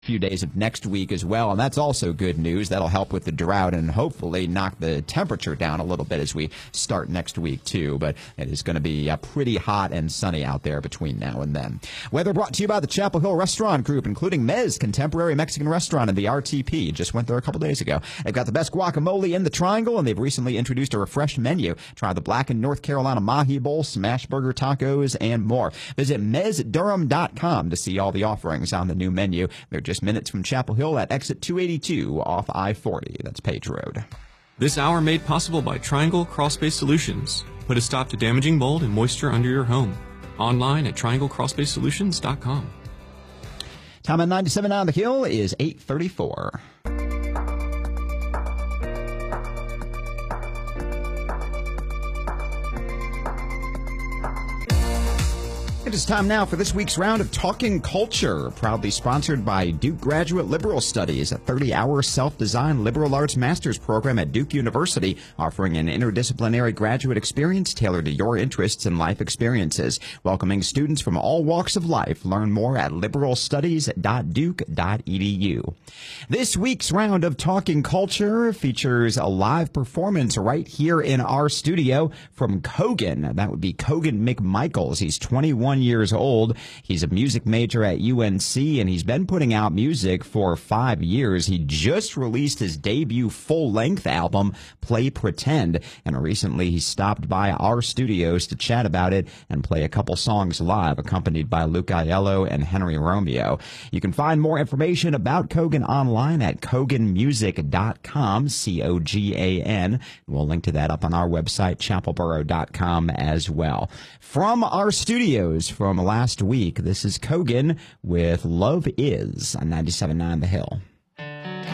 few days of next week as well, and that's also good news. That'll help with the drought and hopefully knock the temperature down a little bit as we start next week too. But it is going to be pretty hot and sunny out there between now and then. Weather brought to you by the Chapel Hill Restaurant Group, including Mez Contemporary Mexican Restaurant and the RTP. Just went there a couple days ago. They've got the best guacamole in the Triangle, and they've recently introduced a refreshed menu. Try the Blackened North Carolina Mahi Bowl, smash burger tacos, and more. Visit mezdurham.com to see all the offerings on the new menu. They're just minutes from Chapel Hill at exit 282 off I-40. That's Page Road. This hour made possible by Triangle Crawlspace Solutions. Put a stop to damaging mold and moisture under your home. Online at trianglecrawlspacesolutions.com. Time at 97 on the Hill is 8:34. It is time now for this week's round of Talking Culture, proudly sponsored by Duke Graduate Liberal Studies, a 30-hour self-designed liberal arts master's program at Duke University, offering an interdisciplinary graduate experience tailored to your interests and life experiences. Welcoming students from all walks of life. Learn more at liberalstudies.duke.edu. This week's round of Talking Culture features a live performance right here in our studio from Kogan. That would be Kogan McMichaels. He's 21 years old. He's a music major at UNC, and he's been putting out music for 5 years. He just released his debut full-length album, Play Pretend, and recently he stopped by our studios to chat about it and play a couple songs live, accompanied by Luke Aiello and Henry Romeo. You can find more information about Kogan online at koganmusic.com, C-O-G-A-N. We'll link to that up on our website, chapelboro.com, as well. From our studios from last week, this is Kogan with Love Is on 97.9 The Hill.